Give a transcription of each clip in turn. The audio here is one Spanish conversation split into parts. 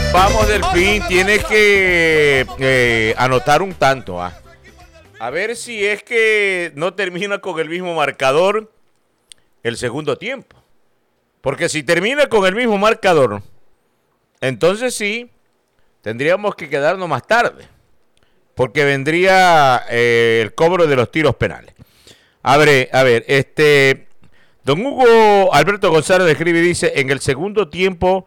Vamos, Delfín, tienes que anotar un tanto. A ver si es que no termina con el mismo marcador el segundo tiempo. Porque si termina con el mismo marcador, entonces sí, tendríamos que quedarnos más tarde. Porque vendría el cobro de los tiros penales. A ver, don Hugo Alberto González escribe y dice, en el segundo tiempo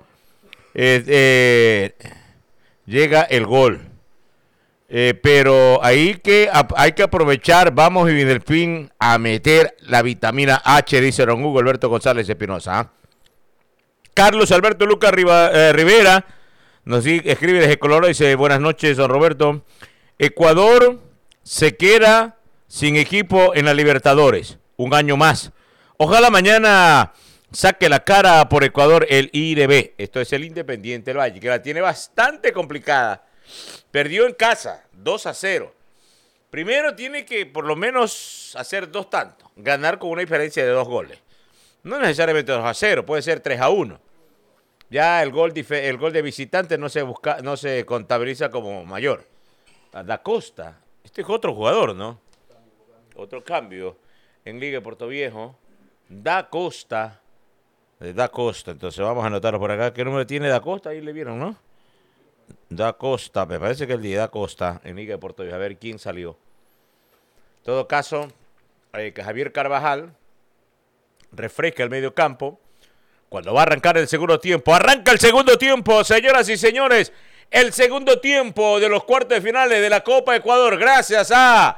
llega el gol. Pero ahí que hay que aprovechar, vamos y Delfín a meter la vitamina H, dice don Hugo Alberto González Espinosa. Carlos Alberto Lucas Rivera nos escribe desde Colorado, dice, buenas noches, don Roberto. Ecuador se queda sin equipo en la Libertadores, un año más. Ojalá mañana saque la cara por Ecuador el IRB, esto es el Independiente del Valle, que la tiene bastante complicada. Perdió en casa, 2-0. Primero tiene que por lo menos hacer 2 tantos, ganar con una diferencia de 2 goles. No necesariamente 2-0, puede ser 3-1. Ya el gol de visitante no se contabiliza como mayor. Da Costa, este es otro jugador, ¿no? Otro cambio en Liga de Portoviejo. Da Costa, entonces vamos a anotarlo por acá. ¿Qué número tiene Da Costa? Ahí le vieron, ¿no? Da Costa, me parece que el de Da Costa en Liga de Portoviejo. A ver quién salió. En todo caso, que Javier Carvajal refresca el medio campo. Cuando va a arrancar el segundo tiempo. Arranca el segundo tiempo, señoras y señores. El segundo tiempo de los cuartos de finales de la Copa Ecuador. Gracias a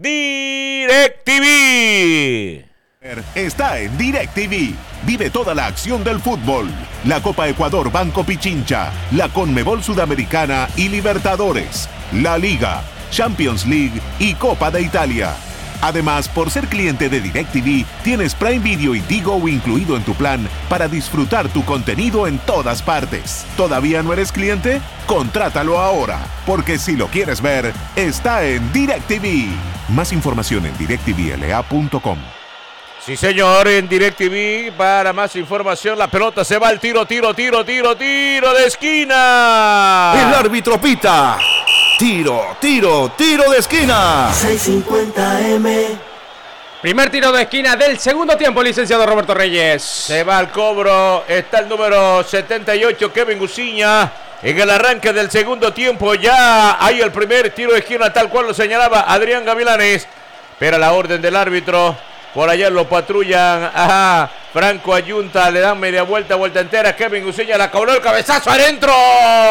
DirecTV. Está en DirecTV. Vive toda la acción del fútbol. La Copa Ecuador Banco Pichincha, la Conmebol Sudamericana y Libertadores, la Liga, Champions League y Copa de Italia. Además, por ser cliente de DirecTV, tienes Prime Video y Tigo incluido en tu plan para disfrutar tu contenido en todas partes. ¿Todavía no eres cliente? Contrátalo ahora, porque si lo quieres ver, está en DirecTV. Más información en directvla.com. Sí, señor, en DirecTV, para más información, la pelota se va al tiro de esquina. El árbitro pita. Tiro de esquina. 650M. Primer tiro de esquina del segundo tiempo, licenciado Roberto Reyes. Se va al cobro, está el número 78, Kevin Guciña. En el arranque del segundo tiempo ya hay el primer tiro de esquina, tal cual lo señalaba Adrián Gavilanes. Pero la orden del árbitro, por allá lo patrullan. Franco Ayunta, le dan media vuelta entera. Kevin Guciña la cobró, el cabezazo adentro.